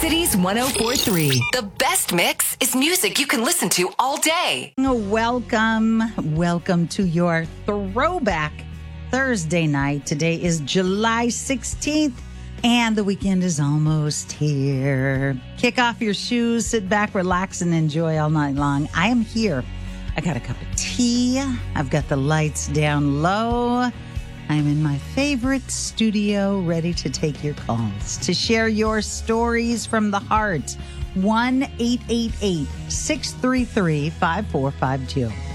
Cities 104.3. The best mix is music you can listen to all day. Welcome to your Throwback Thursday night. Today is July 16th, and the weekend is almost here. Kick off your shoes, sit back, relax, and enjoy all night long. I am here. I got a cup of tea. I've got the lights down low. I'm in my favorite studio, ready to take your calls, to share your stories from the heart. 1-888-633-5452.